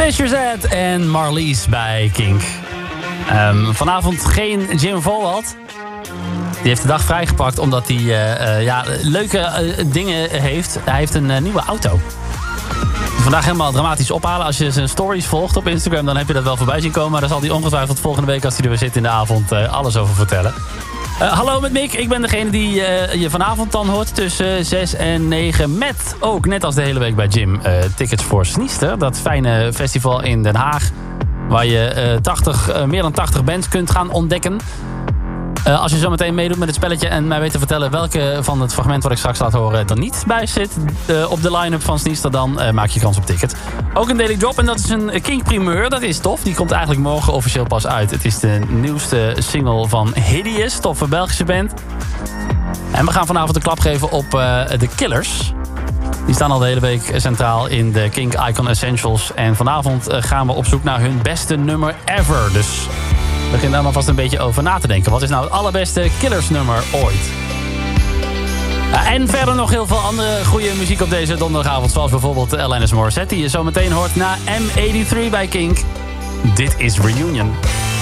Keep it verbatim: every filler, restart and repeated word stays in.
Fisher Z en Marlies bij Kink. Um, vanavond geen Jim Volwald. Die heeft de dag vrijgepakt omdat hij uh, uh, ja, leuke uh, dingen heeft. Hij heeft een uh, nieuwe auto. Vandaag helemaal dramatisch ophalen. Als je zijn stories volgt op Instagram, dan heb je dat wel voorbij zien komen. Maar daar zal hij ongetwijfeld volgende week, als hij er weer zit in de avond, uh, alles over vertellen. Uh, hallo met Mick. Ik ben degene die uh, je vanavond dan hoort tussen zes en negen. Met ook, net als de hele week bij Jim, uh, tickets voor Sniester. Dat fijne festival in Den Haag. Waar je uh, tachtig, uh, meer dan tachtig bands kunt gaan ontdekken. Uh, als je zo meteen meedoet met het spelletje en mij weet te vertellen welke van het fragment wat ik straks laat horen er niet bij zit uh, op de line-up van Sniester, dan uh, maak je kans op ticket. Ook een Daily Drop en dat is een Kink primeur. Dat is tof. Die komt eigenlijk morgen officieel pas uit. Het is de nieuwste single van Hideous, toffe Belgische band. En we gaan vanavond een klap geven op uh, The Killers. Die staan al de hele week centraal in de Kink Icon Essentials. En vanavond uh, gaan we op zoek naar hun beste nummer ever. Dus begin daar maar vast een beetje over na te denken. Wat is nou het allerbeste Killers nummer ooit? Uh, en verder nog heel veel andere goede muziek op deze donderdagavond. Zoals bijvoorbeeld Alanis Morissette, die je zo meteen hoort na M eenentachtig bij Kink. Dit is Reunion.